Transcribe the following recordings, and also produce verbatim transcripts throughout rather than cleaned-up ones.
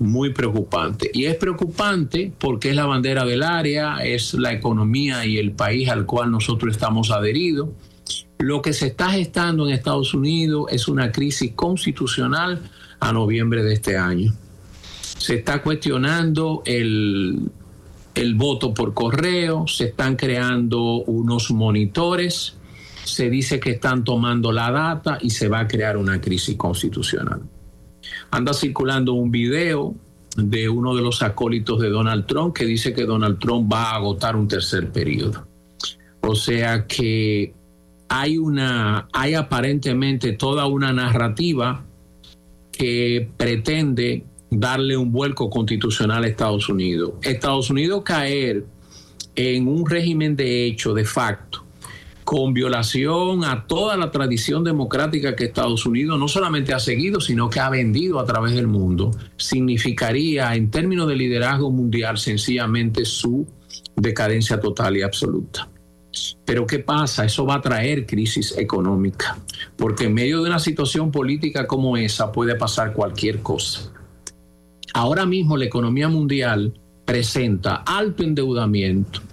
muy preocupante. Y es preocupante porque es la bandera del área, es la economía y el país al cual nosotros estamos adheridos. Lo que se está gestando en Estados Unidos es una crisis constitucional a noviembre de este año. Se está cuestionando el, el voto por correo, se están creando unos monitores, se dice que están tomando la data y se va a crear una crisis constitucional. Anda circulando un video de uno de los acólitos de Donald Trump que dice que Donald Trump va a agotar un tercer periodo. O sea que hay una, hay aparentemente toda una narrativa que pretende darle un vuelco constitucional a Estados Unidos. Estados Unidos caer en un régimen de hecho, de facto, con violación a toda la tradición democrática que Estados Unidos no solamente ha seguido, sino que ha vendido a través del mundo, significaría en términos de liderazgo mundial sencillamente su decadencia total y absoluta. Pero ¿qué pasa? Eso va a traer crisis económica, porque en medio de una situación política como esa puede pasar cualquier cosa. Ahora mismo la economía mundial presenta alto endeudamiento,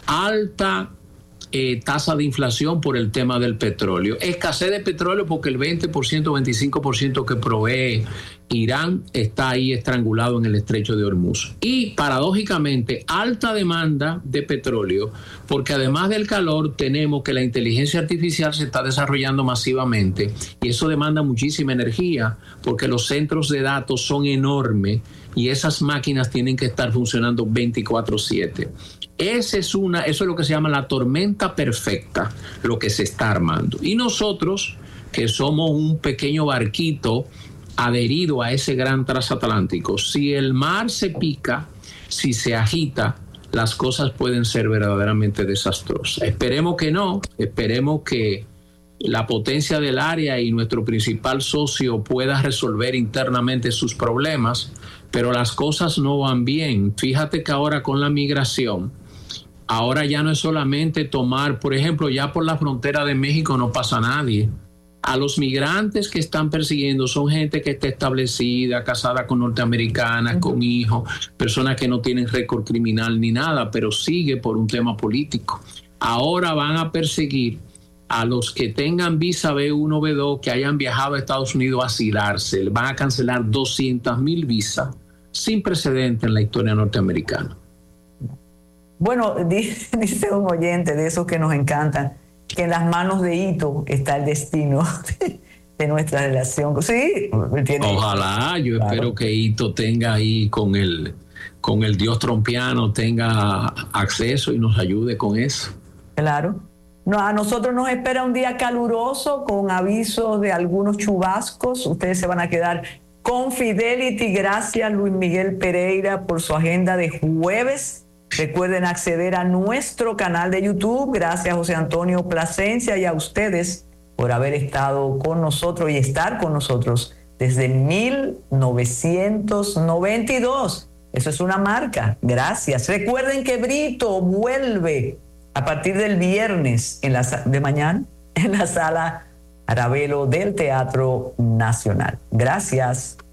alta eh, tasa de inflación por el tema del petróleo, escasez de petróleo porque el veinte por ciento, veinticinco por ciento que provee Irán está ahí estrangulado en el estrecho de Hormuz. Y paradójicamente alta demanda de petróleo porque además del calor tenemos que la inteligencia artificial se está desarrollando masivamente y eso demanda muchísima energía porque los centros de datos son enormes y esas máquinas tienen que estar funcionando veinticuatro siete. Esa es una, eso es lo que se llama la tormenta perfecta, lo que se está armando. Y nosotros, que somos un pequeño barquito adherido a ese gran transatlántico, si el mar se pica, si se agita, las cosas pueden ser verdaderamente desastrosas. Esperemos que no, esperemos que la potencia del área y nuestro principal socio pueda resolver internamente sus problemas, pero las cosas no van bien. Fíjate que ahora con la migración, ahora ya no es solamente tomar, por ejemplo, ya por la frontera de México no pasa nadie. A los migrantes que están persiguiendo son gente que está establecida, casada con norteamericanas, uh-huh. con hijos, personas que no tienen récord criminal ni nada, pero sigue por un tema político. Ahora van a perseguir a los que tengan visa B uno, B dos, que hayan viajado a Estados Unidos a asilarse. Van a cancelar doscientas mil visas sin precedente en la historia norteamericana. Bueno, dice un oyente de esos que nos encantan, que en las manos de Ito está el destino de, de nuestra relación. Sí, ¿entiendes? Ojalá, yo claro. espero que Ito tenga ahí con el, con el dios trompiano, tenga acceso y nos ayude con eso. Claro. No, a nosotros nos espera un día caluroso con avisos de algunos chubascos. Ustedes se van a quedar con Fidelity. Gracias, Luis Miguel Pereira, por su agenda de jueves. Recuerden acceder a nuestro canal de YouTube. Gracias, José Antonio Plasencia, y a ustedes por haber estado con nosotros y estar con nosotros desde mil novecientos noventa y dos. Eso es una marca. Gracias. Recuerden que Brito vuelve a partir del viernes en la, de mañana en la sala Arabelo del Teatro Nacional. Gracias.